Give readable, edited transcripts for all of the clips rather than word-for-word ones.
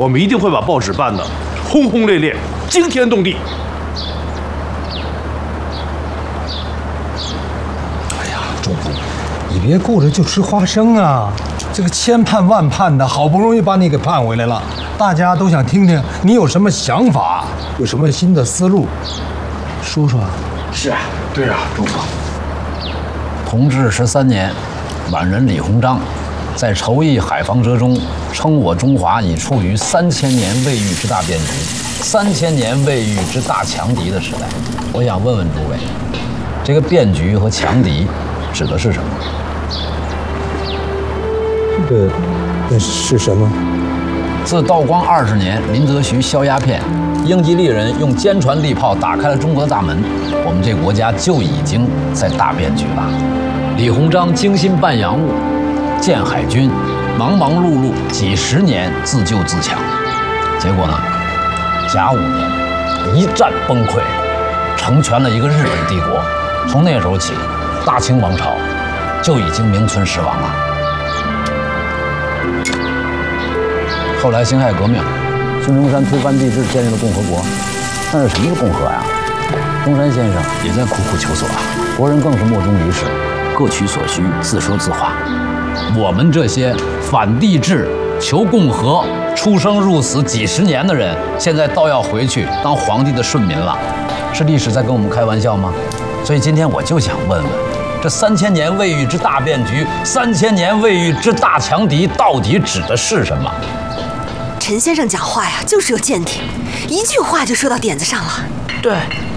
我们一定会把报纸办得轰轰烈烈、惊天动地。 哎呀，主公，你别顾着就吃花生啊！这个千盼万盼的，好不容易把你给盼回来了，大家都想听听你有什么想法，有什么新的思路，说说。 是啊，对啊，主公。 同治13年，满人李鸿章在筹议海防折中，称我中华已处于3000年未遇之大变局，3000年未遇之大强敌的时代。我想问问诸位，这个变局和强敌指的是什么？ 这是什么？ 自道光20年，林则徐削鸦片，英吉利人用坚船利炮打开了中国的大门，我们这个国家就已经在大变局了。李鸿章精心办洋务，建海军，忙忙碌碌几十年自救自强，结果呢，甲午年一战崩溃，成全了一个日本帝国。从那时候起，大清王朝就已经名存实亡了。后来辛亥革命，孙中山推翻帝制，建立了共和国。但是什么是共和呀？中山先生也在苦苦求索啊，国人更是莫衷一是，各取所需，自说自话。我们这些反帝制、求共和、出生入死几十年的人，现在倒要回去当皇帝的顺民了，是历史在跟我们开玩笑吗？所以今天我就想问问，这3000年未遇之大变局，3000年未遇之大强敌，到底指的是什么？ 陈先生讲话呀，就是有见地，一句话就说到点子上了。 对。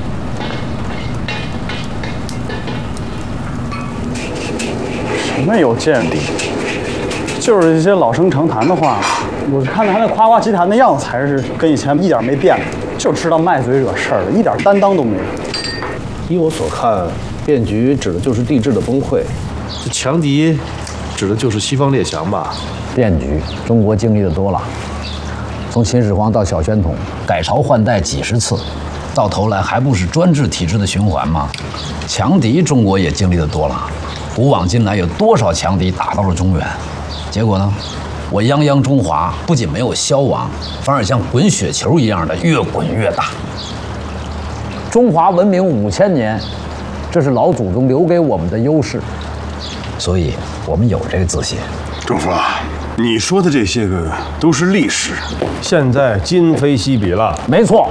什么有见地？就是一些老生常谈的话。我看他那夸夸其谈的样子，才是跟以前一点没变，就知道卖嘴惹事儿的，一点担当都没有。 依我所看，变局指的就是帝制的崩溃，这强敌指的就是西方列强吧？ 变局，中国经历的多了。从秦始皇到小宣统，改朝换代几十次，到头来还不是专制体制的循环吗？强敌，中国也经历的多了。古往今来，有多少强敌打到了中原？结果呢？我泱泱中华不仅没有消亡，反而像滚雪球一样的越滚越大。中华文明5000年，这是老祖宗留给我们的优势，所以我们有这个自信。 仲父，你说的这些个都是历史， 现在今非昔比了。 没错，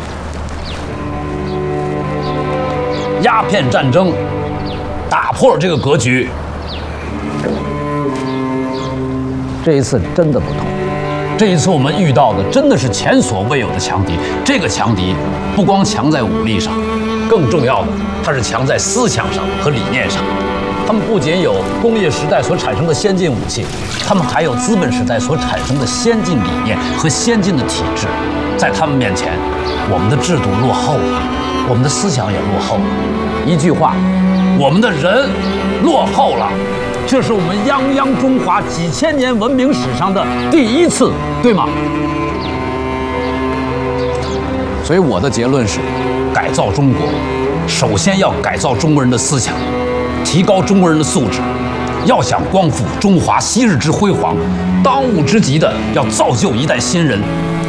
鸦片战争打破了这个格局。这一次真的不同，这一次我们遇到的真的是前所未有的强敌。这个强敌不光强在武力上，更重要的，它是强在思想上和理念上。他们不仅有工业时代所产生的先进武器，他们还有资本时代所产生的先进理念和先进的体制。在他们面前，我们的制度落后了，我们的思想也落后了。一句话，我们的人落后了。这是我们泱泱中华几千年文明史上的第一次，对吗？所以我的结论是，改造中国，首先要改造中国人的思想，提高中国人的素质。要想光复中华昔日之辉煌，当务之急的要造就一代新人。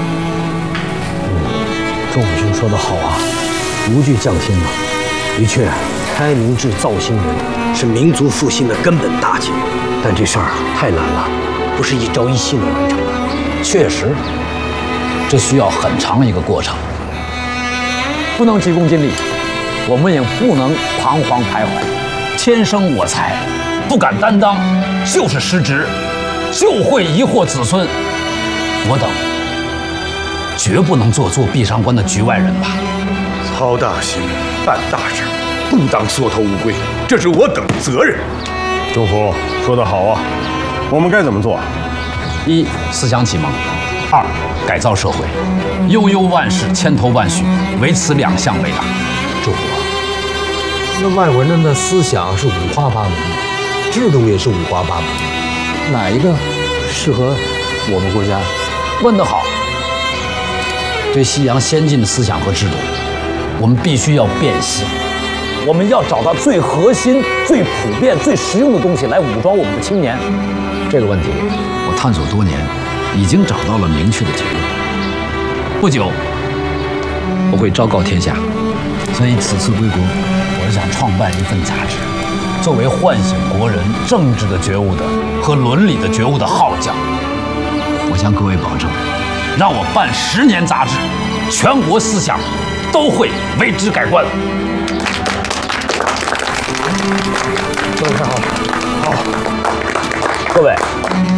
钟辅兄说得好啊，无惧匠心啊。的确，开明制造新人是民族复兴的根本大计，但这事儿太难了，不是一朝一夕能完成的。 确实，这需要很长一个过程，不能急功近利，我们也不能彷徨徘徊。天生我材，不敢担当，就是失职，就会疑惑子孙。我等绝不能做壁上观的局外人吧。 操大心，办大事，不当缩头乌龟，这是我等的责任。 钟福说得好啊，我们该怎么做？ 一、思想启蒙；二、改造社会。悠悠万事，千头万绪，唯此2项为大。 钟福，那外国人的思想是五花八门的，制度也是五花八门，哪一个适合我们国家？ 问得好。对西洋先进的思想和制度，我们必须要辨析，我们要找到最核心、最普遍、最实用的东西来武装我们的青年。这个问题我探索多年， 已经找到了明确的结论。不久，我会昭告天下。所以此次归国，我是想创办一份杂志，作为唤醒国人政治的觉悟的和伦理的觉悟的号角。我向各位保证，让我办10年杂志，全国思想都会为之改观。 说得太好了，好， 各位。